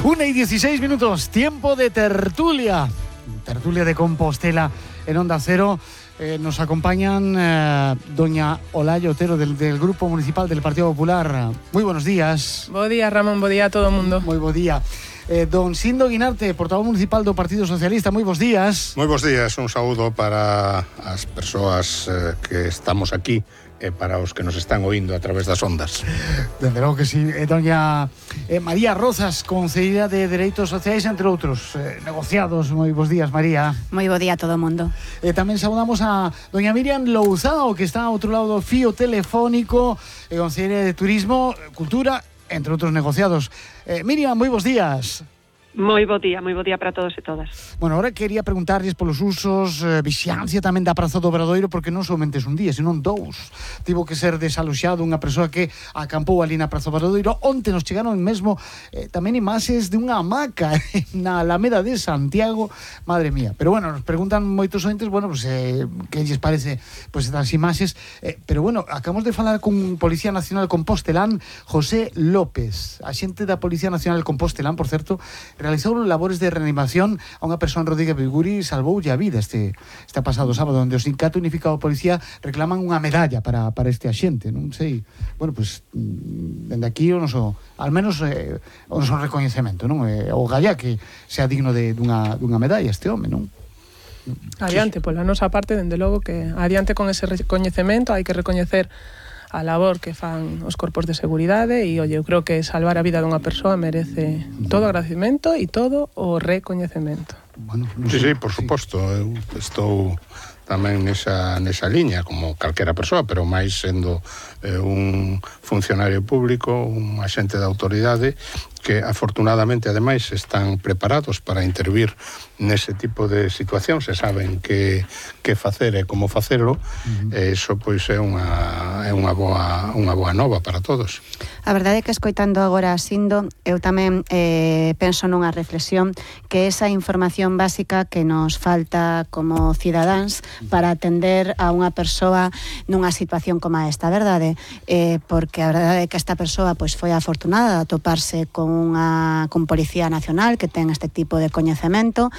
1:16, tiempo de tertulia. Tertulia de Compostela en Onda Cero. Nos acompañan doña Olalla Otero del Grupo Municipal del Partido Popular. Muy buenos días. Bo día, Ramón, bo día a todo o mundo. Moi bo día. Don Sindo Guinarte, portavoz municipal do Partido Socialista, moi bons días. Moi bons días, un saúdo para as persoas que estamos aquí e para os que nos están oindo a través das ondas. Dende logo que sí. Doña María Rozas, concelleira de Dereitos Sociais, entre outros negociados. Moi bons días, María. Moi bo día a todo o mundo. Tamén saudamos a doña Miriam Louzao, que está ao outro lado do fío telefónico, concelleira de Turismo, Cultura, entre outros negociados. Miriam, moi bons días. Moi bo día para todos e todas. Bueno, ahora quería preguntarlles polos usos, vixiancia tamén da Praza do Obradoiro, porque non somente un día, senón dous. Tivo que ser desaloxado unha persoa que acampou ali na Praza do Obradoiro. Onte nos chegaron mesmo tamén imaxes de unha hamaca na Alameda de Santiago. Madre mía. Pero bueno, nos preguntan moitos ointes, bueno, pues, que lles parece pues, das imaxes. Pero bueno, acabamos de falar con Policía Nacional Compostelán, José López, axente da Policía Nacional Compostelán, por certo, realizou labores de reanimación a unha persoa en Rodríguez Biguri, salvoulle a vida este pasado sábado, onde o Sindicato Unificado de Policía reclaman unha medalla para este axente. Non sei, bueno, pues dende aquí o noso, al menos o noso recoñecemento, non? O galla que sea digno dunha medalla este home, non? Adiante, pola nosa parte, dende logo que adiante con ese recoñecemento, hai que recoñecer a labor que fan os corpos de seguridade e, eu creo que salvar a vida dunha persoa merece todo o agradecemento e todo o recoñecemento. Bueno, sí, por suposto, eu estou tamén nesa liña, como calquera persoa, pero máis sendo un funcionario público, un axente de autoridade, que afortunadamente, ademais, están preparados para intervir nese tipo de situación, se saben que facer e como facelo, e iso pois é unha boa nova para todos. A verdade é que escoitando agora a Sindo, eu tamén penso nunha reflexión que esa información básica que nos falta como cidadáns para atender a unha persoa nunha situación como esta, verdade? Porque a verdade é que esta persoa pois foi afortunada de atoparse con Policía Nacional que ten este tipo de coñecemento,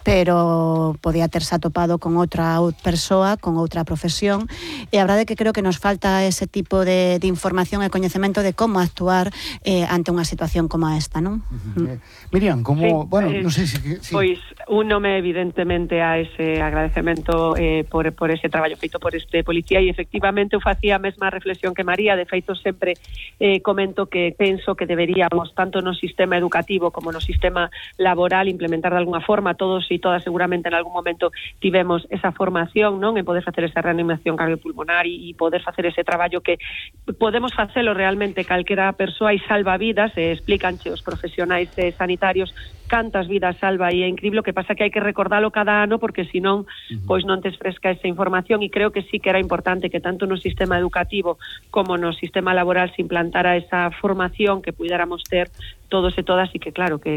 pero podía terse atopado con outra persoa, con outra profesión, e a verdade é que creo que nos falta ese tipo de información e coñecemento de como actuar ante unha situación como esta, non? Miriam, como, sí, bueno, non sei se... Sí. Pois, únome evidentemente a ese agradecemento por ese traballo feito por este policía, e efectivamente eu facía a mesma reflexión que María. De feito sempre comento que penso que deberíamos, tanto no sistema educativo como no sistema laboral, implementar de alguna forma, todos e todas seguramente en algún momento tivemos esa formación, non, en poder facer esa reanimación cardiopulmonar e poder facer ese traballo que podemos facelo realmente calquera persoa e salva vidas. Explícanche os profesionais sanitarios cantas vidas salva, e é incrível. O que pasa que hai que recordalo cada ano, porque senón pois non tes fresca esa información, e creo que sí que era importante que tanto no sistema educativo como no sistema laboral se implantara esa formación, que puidéramos ter todos e todas, e que claro, que